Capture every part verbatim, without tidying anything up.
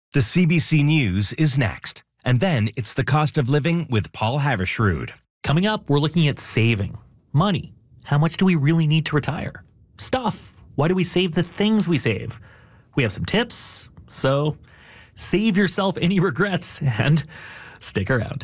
The C B C News is next. And then it's the cost of living with Paul Havershrud. Coming up, we're looking at saving. Money. How much do we really need to retire? Stuff. Why do we save the things we save? We have some tips, so save yourself any regrets and stick around.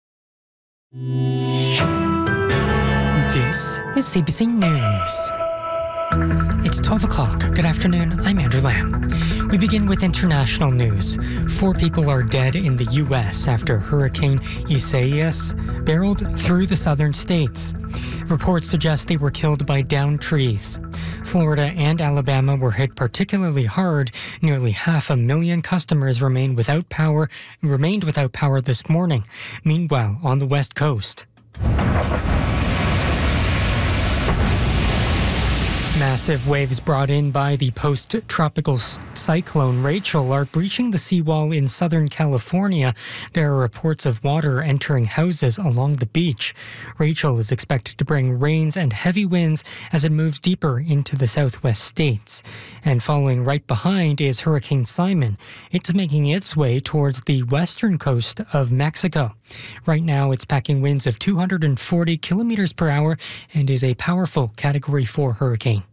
This is C B C News. It's twelve o'clock. Good afternoon. I'm Andrew Lamb. We begin with international news. Four people are dead in the U S after Hurricane Isaias barreled through the southern states. Reports suggest they were killed by downed trees. Florida and Alabama were hit particularly hard. Nearly half a million customers remain without power, remained without power this morning. Meanwhile, on the West Coast, massive waves brought in by the post-tropical cyclone Rachel are breaching the seawall in Southern California. There are reports of water entering houses along the beach. Rachel is expected to bring rains and heavy winds as it moves deeper into the southwest states. And following right behind is Hurricane Simon. It's making its way towards the western coast of Mexico. Right now, it's packing winds of two hundred forty kilometers per hour and is a powerful Category four hurricane.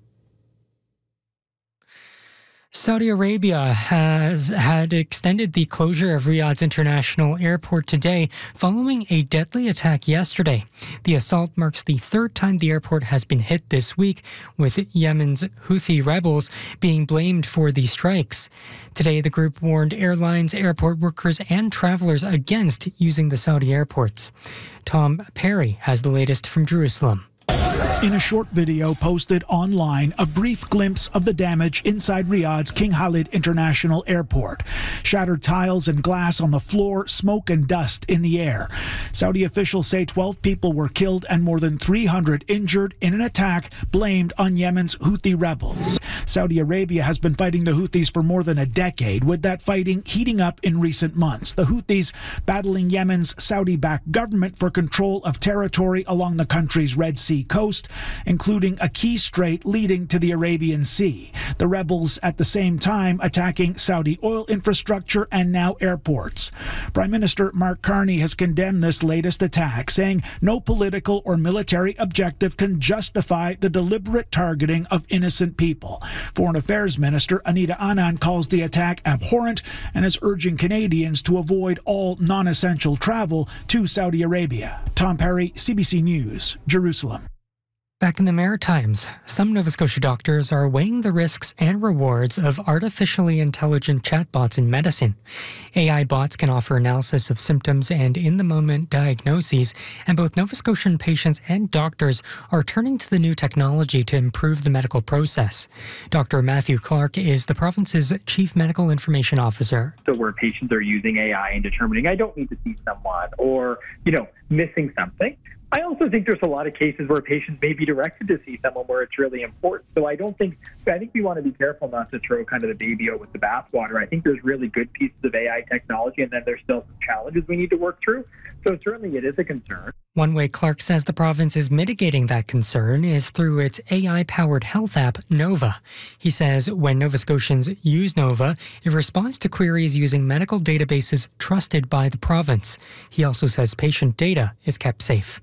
Saudi Arabia has had extended the closure of Riyadh's international airport today following a deadly attack yesterday. The assault marks the third time the airport has been hit this week, with Yemen's Houthi rebels being blamed for the strikes. Today, the group warned airlines, airport workers, and travelers against using the Saudi airports. Tom Perry has the latest from Jerusalem. In a short video posted online, a brief glimpse of the damage inside Riyadh's King Khalid International Airport. Shattered tiles and glass on the floor, smoke and dust in the air. Saudi officials say twelve people were killed and more than three hundred injured in an attack blamed on Yemen's Houthi rebels. Saudi Arabia has been fighting the Houthis for more than a decade, with that fighting heating up in recent months. The Houthis battling Yemen's Saudi-backed government for control of territory along the country's Red Sea coast, including a key strait leading to the Arabian Sea. The rebels at the same time attacking Saudi oil infrastructure and now airports. Prime Minister Mark Carney has condemned this latest attack, saying no political or military objective can justify the deliberate targeting of innocent people. Foreign Affairs Minister Anita Anand calls the attack abhorrent and is urging Canadians to avoid all non-essential travel to Saudi Arabia. Tom Perry, C B C News, Jerusalem. Back in the Maritimes, some Nova Scotia doctors are weighing the risks and rewards of artificially intelligent chatbots in medicine. A I bots can offer analysis of symptoms and in-the-moment diagnoses, and both Nova Scotian patients and doctors are turning to the new technology to improve the medical process. Doctor Matthew Clark is the province's Chief Medical Information Officer. So where patients are using A I and determining, I don't need to see someone, or, you know, missing something. I also think there's a lot of cases where patients may be directed to see someone where it's really important. So I don't think, I think we want to be careful not to throw kind of the baby out with the bathwater. I think there's really good pieces of A I technology, and then there's still some challenges we need to work through. So certainly it is a concern. One way Clark says the province is mitigating that concern is through its A I-powered health app, Nova. He says when Nova Scotians use Nova, it responds to queries using medical databases trusted by the province. He also says patient data is kept safe.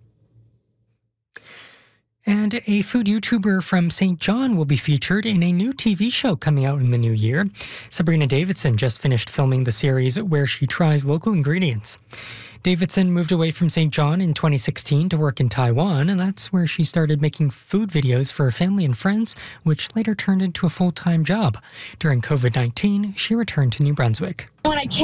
And a food YouTuber from Saint John will be featured in a new T V show coming out in the new year. Sabrina Davidson just finished filming the series where she tries local ingredients. Davidson moved away from Saint John in twenty sixteen to work in Taiwan, and that's where she started making food videos for her family and friends, which later turned into a full-time job. During covid nineteen, she returned to New Brunswick. When I came